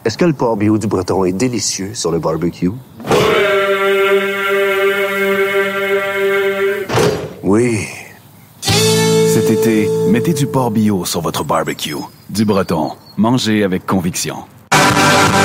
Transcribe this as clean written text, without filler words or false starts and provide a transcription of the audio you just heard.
Est-ce que le porc bio du Breton est délicieux sur le barbecue? Oui. Cet été, mettez du porc bio sur votre barbecue. Du Breton, mangez avec conviction.